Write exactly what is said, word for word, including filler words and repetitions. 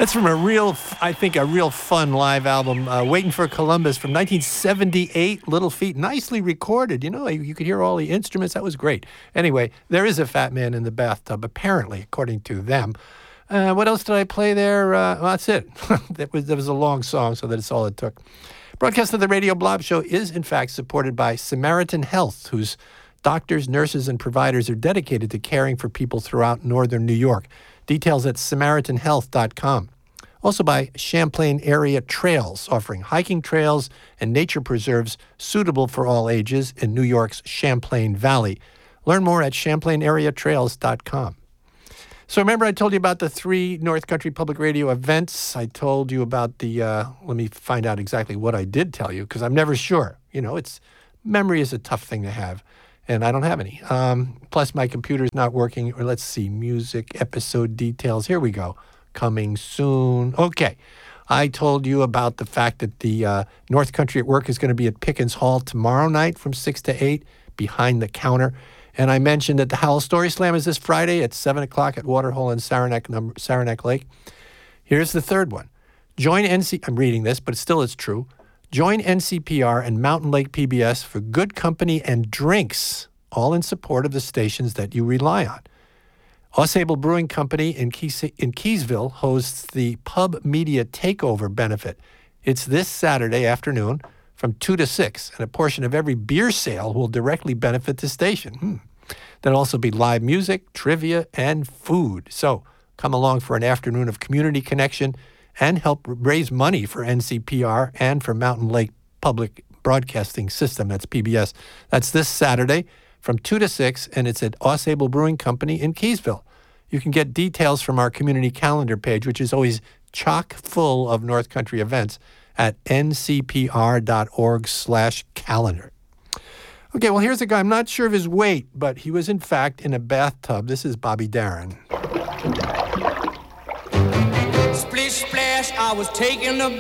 That's from a real, I think, a real fun live album, uh, Waiting for Columbus from nineteen seventy-eight, Little Feat, nicely recorded. You know, you, you could hear all the instruments. That was great. Anyway, there is a fat man in the bathtub, apparently, according to them. Uh, what else did I play there? Uh, well, that's it. that, was, that was a long song, so that's all it took. Broadcast of the Radio Blob Show is, in fact, supported by Samaritan Health, whose doctors, nurses, and providers are dedicated to caring for people throughout northern New York. Details at samaritan health dot com. Also by Champlain Area Trails, offering hiking trails and nature preserves suitable for all ages in New York's Champlain Valley. Learn more at champlain area trails dot com. So remember I told you about the three North Country Public Radio events. I told you about the, uh, let me find out exactly what I did tell you, because I'm never sure. You know, it's memory is a tough thing to have, and I don't have any. Um, plus my computer's not working, or let's see, music, episode details. Here we go. Coming soon. Okay. I told you about the fact that the uh, North Country at Work is going to be at Pickens Hall tomorrow night from six to eight, behind the counter. And I mentioned that the Howl Story Slam is this Friday at seven o'clock at Waterhole in Saranac, number, Saranac Lake. Here's the third one. Join N C... I'm reading this, but still it's true. Join N C P R and Mountain Lake P B S for good company and drinks, all in support of the stations that you rely on. Ausable Brewing Company in, Keys- in Keysville hosts the Pub Media Takeover benefit. It's this Saturday afternoon from two to six, and a portion of every beer sale will directly benefit the station. Hmm. There'll also be live music, trivia, and food. So come along for an afternoon of community connection and help raise money for N C P R and for Mountain Lake Public Broadcasting System. That's P B S. That's this Saturday from two to six, and it's at Ausable Brewing Company in Keysville. You can get details from our community calendar page, which is always chock full of North Country events, at n c p r dot org slash calendar. Okay, well, here's a guy. I'm not sure of his weight, but he was, in fact, in a bathtub. This is Bobby Darin. Splish splash, I was taking a